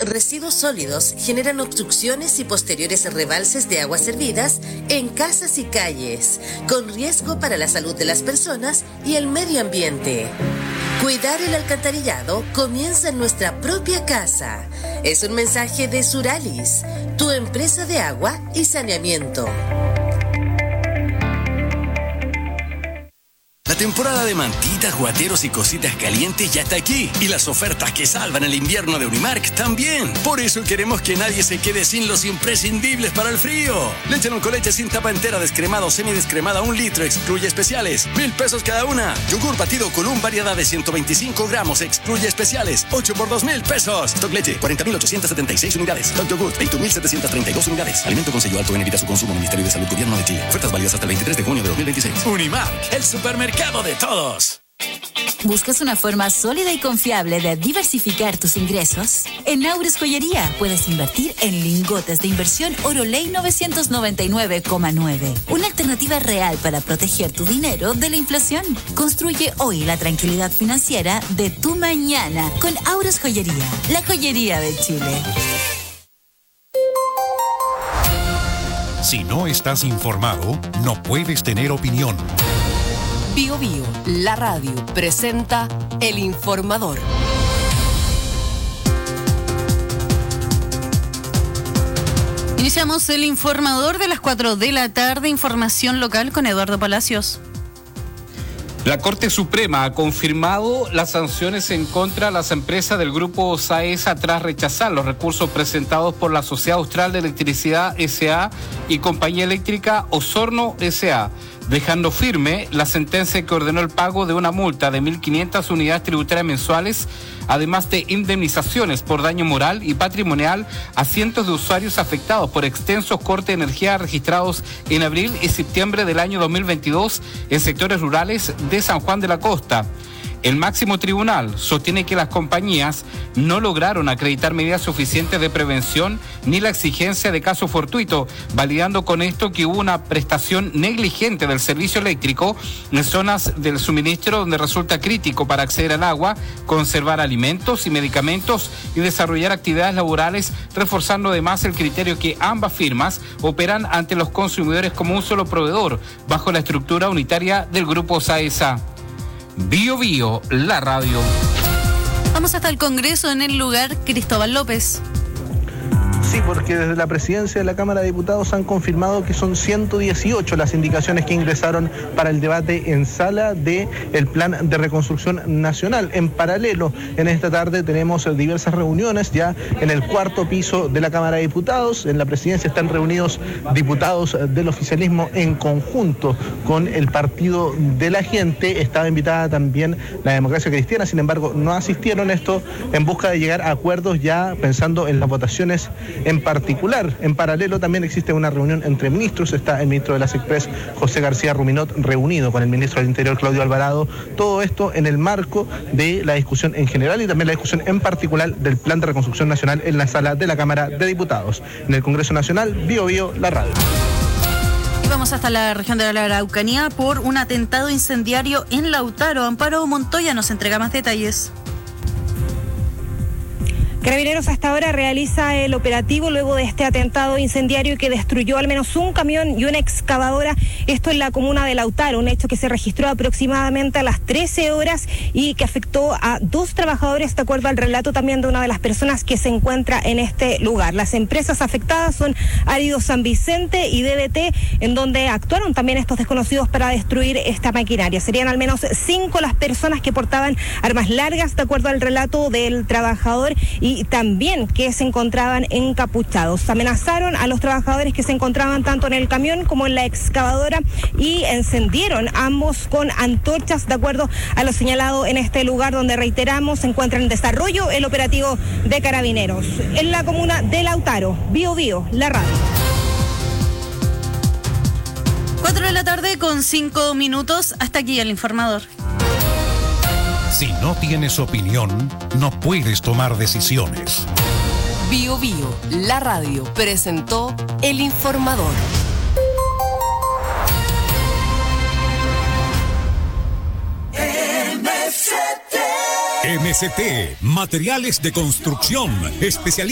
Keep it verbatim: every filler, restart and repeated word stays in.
residuos sólidos generan obstrucciones y posteriores rebalses de aguas servidas en casas y calles, con riesgo para la salud de las personas y el medio ambiente. Cuidar el alcantarillado comienza en nuestra propia casa. Es un mensaje de Suralis, tu empresa de agua y saneamiento. La temporada de mantitas, guateros y cositas calientes ya está aquí. Y las ofertas que salvan el invierno de Unimark también. Por eso queremos que nadie se quede sin los imprescindibles para el frío. Leche en leche sin tapa entera, descremada o semidescremada, un litro, excluye especiales. Mil pesos cada una. Yogur batido con un variedad de ciento veinticinco gramos, excluye especiales. ocho por dos mil pesos. Stock leche, cuarenta mil ochocientas setenta y seis unidades. Stock yogur, veinte mil setecientas treinta y dos unidades. Alimento con sello alto en evita su consumo. Ministerio de Salud, Gobierno de Chile. Ofertas válidas hasta el veintitrés de junio de dos mil veintiséis. Unimark, el supermercado de todos. ¿Buscas una forma sólida y confiable de diversificar tus ingresos? En Aures Joyería puedes invertir en lingotes de inversión Oroley novecientos noventa y nueve coma nueve. Una alternativa real para proteger tu dinero de la inflación. Construye hoy la tranquilidad financiera de tu mañana con Aures Joyería, la joyería de Chile. Si no estás informado, no puedes tener opinión. Bio Bio, la radio, presenta El Informador. Iniciamos El Informador de las cuatro de la tarde, información local con Eduardo Palacios. La Corte Suprema ha confirmado las sanciones en contra de las empresas del grupo SAESA tras rechazar los recursos presentados por la Sociedad Austral de Electricidad S A y Compañía Eléctrica Osorno S A, dejando firme la sentencia que ordenó el pago de una multa de mil quinientas unidades tributarias mensuales, además de indemnizaciones por daño moral y patrimonial a cientos de usuarios afectados por extensos cortes de energía registrados en abril y septiembre del año dos mil veintidós en sectores rurales de San Juan de la Costa. El máximo tribunal sostiene que las compañías no lograron acreditar medidas suficientes de prevención ni la exigencia de caso fortuito, validando con esto que hubo una prestación negligente del servicio eléctrico en zonas del suministro donde resulta crítico para acceder al agua, conservar alimentos y medicamentos y desarrollar actividades laborales, reforzando además el criterio que ambas firmas operan ante los consumidores como un solo proveedor, bajo la estructura unitaria del grupo SAESA. Bio Bio, la radio. Vamos hasta el Congreso, en el lugar Cristóbal López. Sí, porque desde la presidencia de la Cámara de Diputados han confirmado que son ciento dieciocho las indicaciones que ingresaron para el debate en sala del Plan de Reconstrucción Nacional. En paralelo, en esta tarde tenemos diversas reuniones ya en el cuarto piso de la Cámara de Diputados. En la presidencia están reunidos diputados del oficialismo en conjunto con el Partido de la Gente. Estaba invitada también la Democracia Cristiana, sin embargo no asistieron, esto en busca de llegar a acuerdos ya pensando en las votaciones en particular. En paralelo también existe una reunión entre ministros. Está el ministro de las Express, José García Ruminot, reunido con el ministro del Interior, Claudio Alvarado. Todo esto en el marco de la discusión en general y también la discusión en particular del Plan de Reconstrucción Nacional en la sala de la Cámara de Diputados. En el Congreso Nacional, Bio Bio, la radio. Y vamos hasta la región de la Araucanía por un atentado incendiario en Lautaro. Amparo Montoya nos entrega más detalles. Carabineros hasta ahora realiza el operativo luego de este atentado incendiario que destruyó al menos un camión y una excavadora. Esto en la comuna de Lautaro, un hecho que se registró aproximadamente a las trece horas y que afectó a dos trabajadores, de acuerdo al relato también de una de las personas que se encuentra en este lugar. Las empresas afectadas son Árido San Vicente y D B T, en donde actuaron también estos desconocidos para destruir esta maquinaria. Serían al menos cinco las personas que portaban armas largas, de acuerdo al relato del trabajador, y Y también que se encontraban encapuchados. Amenazaron a los trabajadores que se encontraban tanto en el camión como en la excavadora y encendieron ambos con antorchas, de acuerdo a lo señalado en este lugar, donde, reiteramos, se encuentra en desarrollo el operativo de Carabineros. En la comuna de Lautaro, Bio Bio, la radio. Cuatro de la tarde con cinco minutos. Hasta aquí el informador. Si no tienes opinión, no puedes tomar decisiones. Bio Bio, la radio, presentó El Informador. M C T. M C T, materiales de construcción, especialistas.